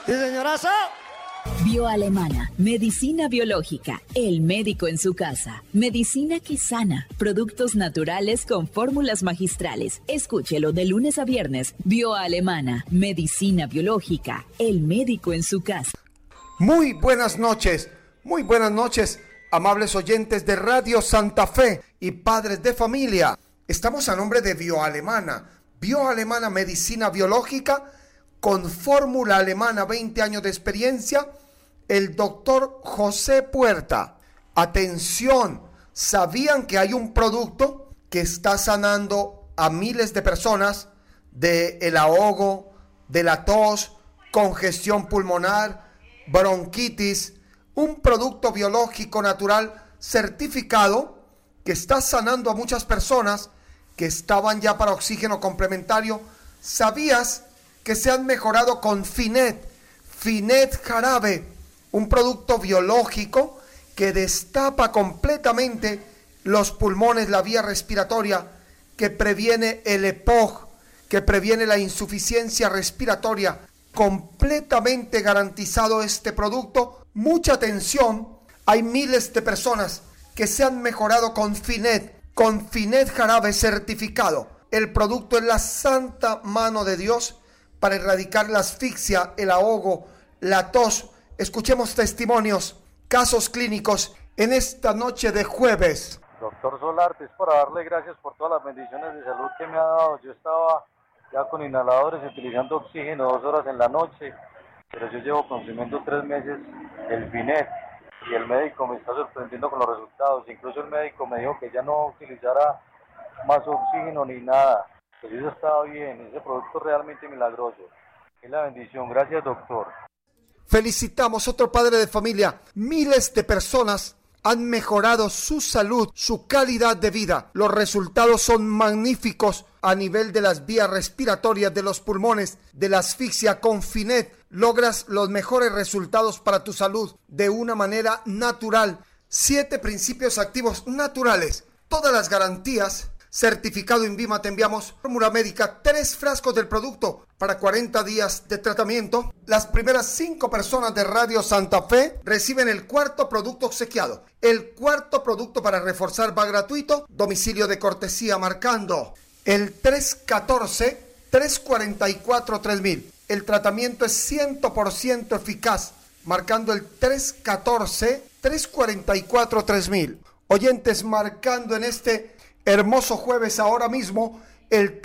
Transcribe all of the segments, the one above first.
Sí, señorazo. Bioalemana, medicina biológica, el médico en su casa. Medicina que sana, productos naturales con fórmulas magistrales. Escúchelo de lunes a viernes. Bioalemana, medicina biológica, el médico en su casa. Muy buenas noches, amables oyentes de Radio Santa Fe y padres de familia. Estamos a nombre de Bioalemana. Bioalemana, medicina biológica con fórmula alemana, 20 años de experiencia, el doctor José Puerta. Atención, ¿sabían que hay un producto que está sanando a miles de personas del ahogo, de la tos, congestión pulmonar, bronquitis? Un producto biológico natural certificado que está sanando a muchas personas que estaban ya para oxígeno complementario. ¿Sabías que se han mejorado con Finet jarabe, un producto biológico que destapa completamente los pulmones, la vía respiratoria, que previene el EPOG, que previene la insuficiencia respiratoria? Completamente garantizado este producto. Mucha atención, hay miles de personas que se han mejorado con Finet jarabe certificado. El producto es la santa mano de Dios para erradicar la asfixia, el ahogo, la tos. Escuchemos testimonios, casos clínicos en esta noche de jueves. Doctor Solarte, es para darle gracias por todas las bendiciones de salud que me ha dado. Yo estaba ya con inhaladores, utilizando oxígeno 2 horas en la noche, pero yo llevo consumiendo 3 meses el Finet y el médico me está sorprendiendo con los resultados. Incluso el médico me dijo que ya no utilizara más oxígeno ni nada. Pues eso estaba bien, ese producto es realmente milagroso. Es la bendición, gracias doctor. Felicitamos a otro padre de familia. Miles de personas han mejorado su salud, su calidad de vida. Los resultados son magníficos a nivel de las vías respiratorias, de los pulmones, de la asfixia. Con Finet logras los mejores resultados para tu salud de una manera natural. 7 principios activos naturales, todas las garantías. Certificado INVIMA. Te enviamos fórmula médica, 3 frascos del producto para 40 días de tratamiento. Las primeras 5 personas de Radio Santa Fe reciben el 4º producto obsequiado. El 4º producto para reforzar va gratuito. Domicilio de cortesía marcando el 314-344-3000. El tratamiento es 100% eficaz, marcando el 314-344-3000. Oyentes, marcando en este hermoso jueves ahora mismo el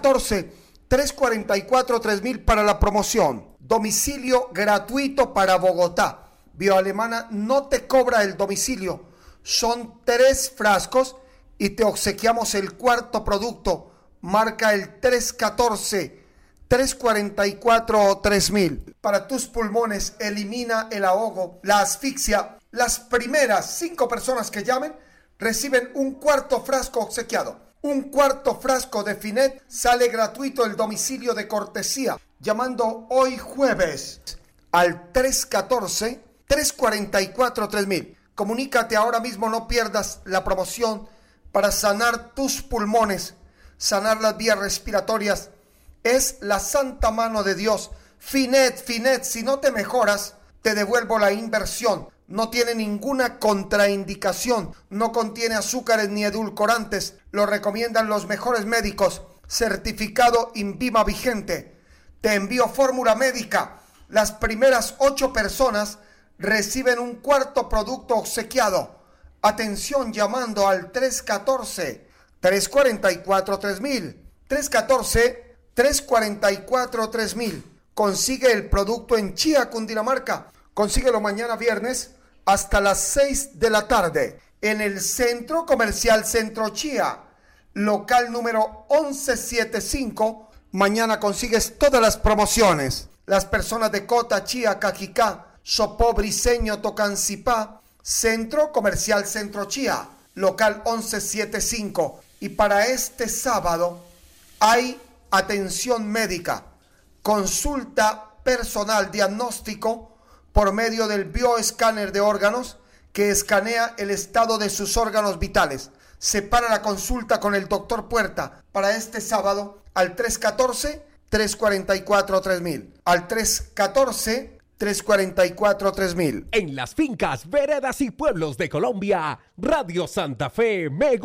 314-344-3000 para la promoción. Domicilio gratuito para Bogotá. Bioalemana no te cobra el domicilio. Son 3 frascos y te obsequiamos el 4º producto. Marca el 314-344-3000. Para tus pulmones, elimina el ahogo, la asfixia. Las primeras 5 personas que llamen reciben un 4º frasco obsequiado. Un 4º frasco de Finet sale gratuito el domicilio de cortesía. Llamando hoy jueves al 314-344-3000. Comunícate ahora mismo, no pierdas la promoción para sanar tus pulmones, sanar las vías respiratorias. Es la santa mano de Dios. Finet, si no te mejoras, te devuelvo la inversión. No tiene ninguna contraindicación, no contiene azúcares ni edulcorantes, lo recomiendan los mejores médicos, certificado INVIMA vigente. Te envío fórmula médica. Las primeras 8 personas reciben un 4º producto obsequiado. Atención, llamando al 314-344-3000. 314-344-3000. Consigue el producto en Chía, Cundinamarca. Consíguelo mañana viernes hasta las 6 de la tarde en el Centro Comercial Centro Chía, local número 1175. Mañana consigues todas las promociones. Las personas de Cota, Chía, Cajicá, Sopó, Briceño, Tocancipá, Centro Comercial Centro Chía, local 1175. Y para este sábado hay atención médica, consulta personal, diagnóstico por medio del bioescáner de órganos que escanea el estado de sus órganos vitales. Separa la consulta con el doctor Puerta para este sábado al 314-344-3000. Al 314-344-3000. En las fincas, veredas y pueblos de Colombia, Radio Santa Fe me